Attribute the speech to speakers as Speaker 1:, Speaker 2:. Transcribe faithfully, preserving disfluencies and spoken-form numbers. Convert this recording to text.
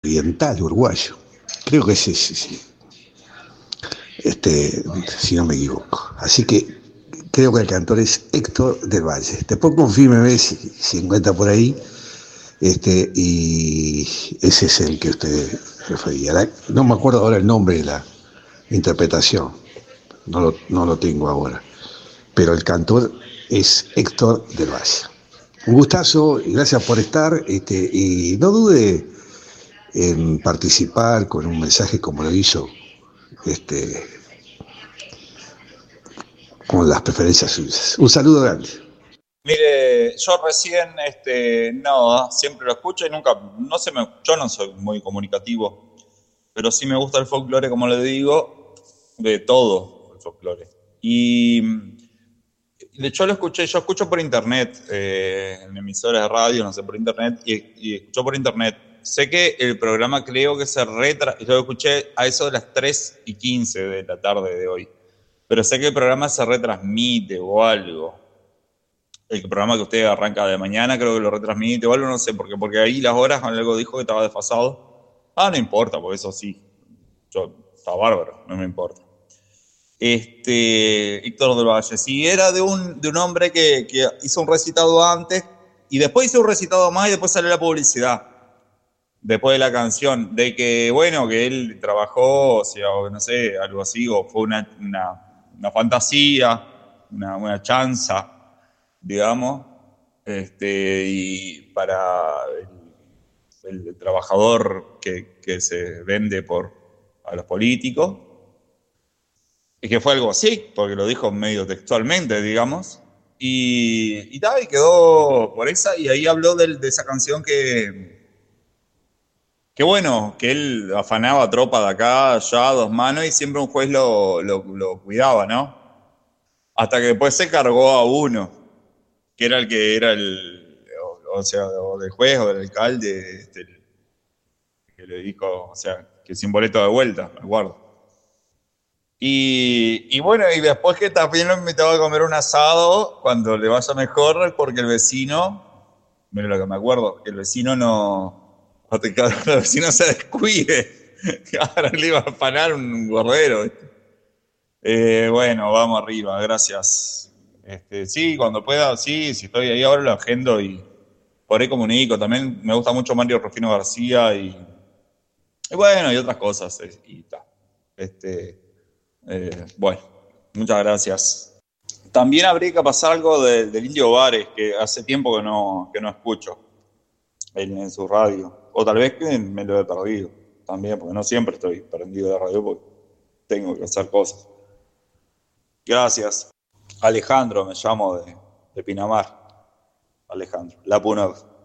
Speaker 1: oriental uruguayo. Creo que ese, sí, sí. Este, si no me equivoco. Así que creo que el cantor es Héctor del Valle. Después confírmeme si, si encuentra por ahí. Este, y ese es el que usted refería. La, no me acuerdo ahora el nombre de la interpretación. No lo, no lo tengo ahora. Pero el cantor es Héctor del Valle. Un gustazo y gracias por estar. Este, y no dude en participar con un mensaje como lo hizo este, con las preferencias suyas. Un saludo grande.
Speaker 2: Mire, yo recién, este, no, siempre lo escucho y nunca, no sé, me, yo no soy muy comunicativo, pero sí me gusta el folclore, como le digo, de todo el folclore. Y de hecho lo escuché, yo escucho por internet, eh, en emisoras de radio, no sé, por internet, y, y escucho por internet. Sé que el programa creo que se retra... Yo lo escuché a eso de las tres y quince de la tarde de hoy, pero sé que el programa se retransmite o algo. El programa que usted arranca de mañana creo que lo retransmite o algo, no sé, porque, porque ahí las horas algo dijo que estaba desfasado. Ah, no importa, porque eso sí, yo, está bárbaro, no me importa. Este, Héctor del Valle, si era de un, de un hombre que, que hizo un recitado antes y después hizo un recitado más y después salió la publicidad, después de la canción, de que, bueno, que él trabajó, o sea, o no sé, algo así, o fue una, una, una fantasía, una, una chanza, digamos, este, y para el, el trabajador que, que se vende por, a los políticos, y que fue algo así, porque lo dijo medio textualmente, digamos, y, y, tal, y quedó por esa, y ahí habló de, de esa canción que, que bueno, que él afanaba tropa de acá, allá, dos manos, y siempre un juez lo, lo, lo cuidaba, ¿no? Hasta que después se cargó a uno, que era el que era el, o, o sea, o del juez o del alcalde, este, que le dijo, o sea, que sin boleto de vuelta, me acuerdo. Y, y bueno, y después que también lo invitaba a comer un asado cuando le vaya mejor, porque el vecino, mira lo que me acuerdo, que el vecino no, que el vecino se descuide, que ahora le iba a afanar un gordero. Eh, bueno, vamos arriba, gracias. Este, sí, cuando pueda, sí, si estoy ahí ahora lo agendo y por ahí comunico. También me gusta mucho Mario Rufino García y, y bueno, y otras cosas. Y ta. Este, eh, bueno, muchas gracias. También habría que pasar algo de, del Indio Bares, que hace tiempo que no, que no escucho en, en su radio. O tal vez que me lo he perdido también, porque no siempre estoy prendido de radio porque tengo que hacer cosas. Gracias. Alejandro, me llamo de, de Pinamar. Alejandro, La Punov.